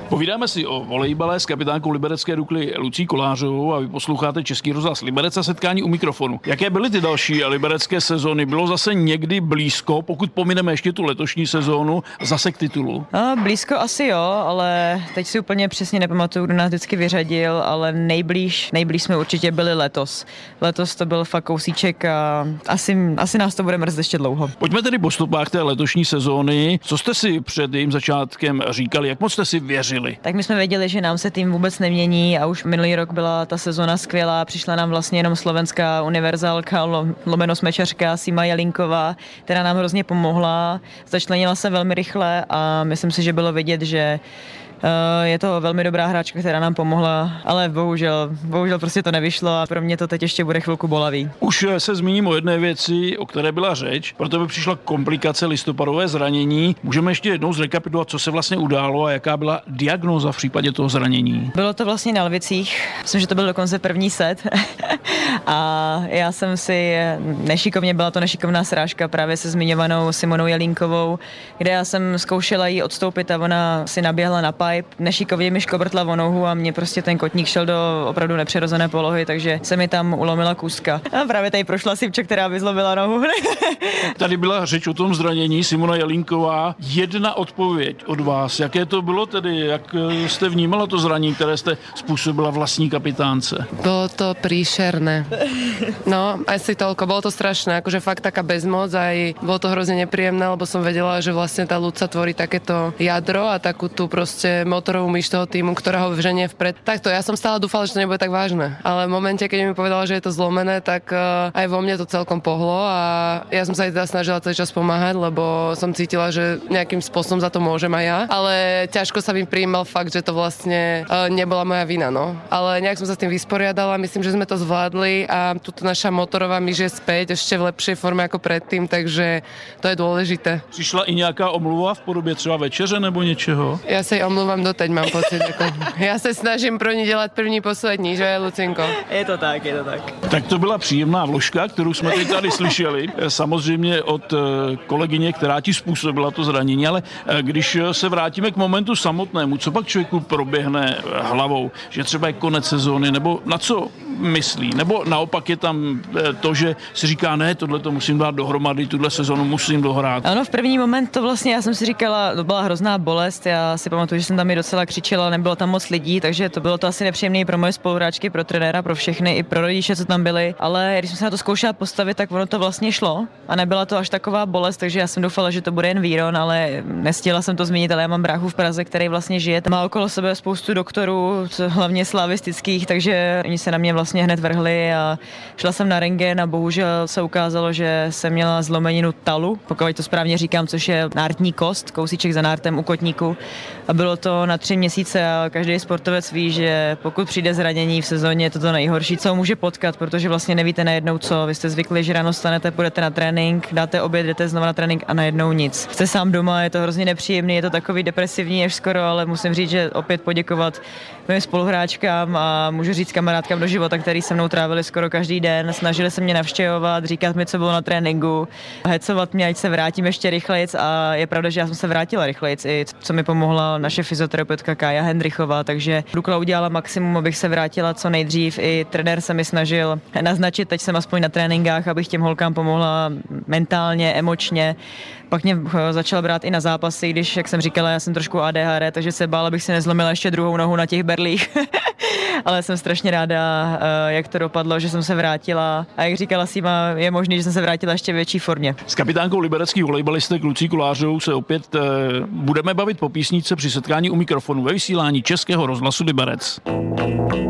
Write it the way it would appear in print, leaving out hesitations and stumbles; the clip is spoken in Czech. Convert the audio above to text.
Povídáme si o volejbale s kapitánkou liberecké Dukly Lucí Kolářovou a vy posloucháte Český rozhlas Liberec a setkání u mikrofonu. Jaké byly ty další liberecké sezóny? Bylo zase někdy blízko, pokud pomineme ještě tu letošní sezónu, zase k titulu? Blízko asi jo, ale teď si úplně přesně nepamatuju, kdo nás vždycky vyřadil, ale nejblíž jsme určitě byli letos. Letos to byl fakt kousíček a asi nás to bude mrzet ještě dlouho. Pojďme tedy po stopách té letošní sezóny. Co jste si před jejím začátkem říkali? Jak moc jste si věřili? Tak my jsme věděli, že nám se tým vůbec nemění a už minulý rok byla ta sezona skvělá. Přišla nám vlastně jenom slovenská univerzálka, lomeno smečařka Sima Jelinková, která nám hrozně pomohla. Začlenila se velmi rychle a myslím si, že bylo vidět, že je to velmi dobrá hráčka, která nám pomohla, ale bohužel prostě to nevyšlo a pro mě to teď ještě bude chvilku bolavý. Už se zmíním o jedné věci, o které byla řeč, proto by přišla komplikace, listopadové zranění. Můžeme ještě jednou zrekapitulovat, co se vlastně událo a jaká byla diagnóza v případě toho zranění? Bylo to vlastně na Lvicích, myslím, že to byl dokonce první set a já jsem si byla to nešikovná srážka právě se zmiňovanou Simonou Jelínkovou, kde já jsem zkoušela jí odstoupit a ona si naběhla na pipe, nešikovně mi škobrtla o nohu a mě prostě ten kotník šel do opravdu nepřirozené polohy, takže se mi tam ulomila kůzka. A právě tady prošla Simča, která by zlomila nohu. Tady byla řeč o tom zranění, Simona Jelínková. Jedna odpověď od vás. Jaké to bylo tedy? Jak jste vnímala to zranění, které jste způsobila vlastní kapitánce? Bolo to príšerné. No, aj si toľko. Bolo to strašné, akože fakt taká bezmoc, aj bolo to hrozne nepríjemné, lebo som vedela, že vlastne tá Luca tvorí takéto jadro a takú tú proste motorovú myš toho týmu, ktorá ho vženie vpred. Takto, ja som stále dúfala, že to nebude tak vážne. Ale v momente, keď mi povedala, že je to zlomené, tak aj vo mne to celkom pohlo a ja som sa aj teda snažila celý čas pomáhať, lebo som cítila, že nejakým spôsobom za to môžem aj ja. Ale ťažko sa mi prijímal fakt, že to vlastne nebola moja vina, no. Ale nejak som sa s tým vysporiadala, myslím, že sme to zvládli a tuto naša motorová myš je späť ešte v lepšej forme ako predtým, takže to je dôležité. Přišla i nějaká omluva v podobě třeba večeře nebo něčeho? Ja sa jej omlúvam doteď, mám pocit. Ja sa snažím pro ní dělat první, poslední, že je, Lucinko? Je to tak. Tak to byla příjemná vložka, kterou jsme teď tady slyšeli. Samozřejmě od kolegyně, která ti způsobila to zranění, ale když se vrátíme k momentu samotnému, co pak člověku proběhne hlavou, že třeba je konec sezóny, nebo na co myslí? Nebo naopak je tam to, že si říká, ne, tohle to musím dát dohromady, tuhle sezonu musím dohrát. Ano, v první moment to vlastně, já jsem si říkala, to byla hrozná bolest, já si pamatuju, že jsem tam i docela křičela, nebylo tam moc lidí, takže to bylo to asi nepříjemné pro moje spoluhráčky, pro trenéra, pro všechny, i pro rodiče, co tam byli, ale když jsem se na to zkoušela postavit, tak ono to vlastně šlo a nebyla to až taková bolest, takže já jsem doufala, že to bude jen výron, ale nestihla jsem to zmínit, ale já mám bráchu v Praze, který vlastně žije, má okolo sebe spoustu doktorů, hlavně slavistických, takže oni se na mě vlastně hned vrhli a šla jsem na rentgen a bohužel se ukázalo, že jsem měla zlomeninu talu, pokud to správně říkám, což je nártní kost, kousíček za nártem u kotníku. A bylo to na 3 měsíce a každý sportovec ví, že pokud přijde zranění v sezóně, je to to nejhorší, co může potkat, protože vlastně nevíte najednou co. Vy jste zvyklí, že ráno stanete, půjdete na trénink, dáte oběd, jdete znova na trénink a najednou nic. Jste sám doma, je to hrozně nepříjemný, je to takový depresivní až skoro, ale musím říct, že opět poděkovat mým spoluhráčkám a můžu říct kamarádkám do života, který se mnou trávili skoro každý den, snažili se mě navštěvovat, říkat mi, co bylo na tréninku, hecovat mě, ať se vrátím ještě rychlejc a je pravda, že já jsem se vrátila rychlejc, i co mi pomohla naše fyzioterapeutka Kája Hendrychová, takže Dukla udělala maximum, abych se vrátila co nejdřív. I trenér se mi snažil naznačit, teď jsem aspoň na tréninkách, abych těm holkám pomohla mentálně, emočně. Pak mě začal brát i na zápasy, když, jak jsem říkala, já jsem trošku ADHD, takže se bála, abych si nezlomila ještě druhou nohu na těch berlích. Ale jsem strašně ráda, jak to dopadlo, že jsem se vrátila. A jak říkala Sima, je možný, že jsem se vrátila ještě v větší formě. S kapitánkou libereckých volejbalistek Lucí Kolářovou se opět budeme bavit po písničce při setkání u mikrofonu ve vysílání Českého rozhlasu Liberec.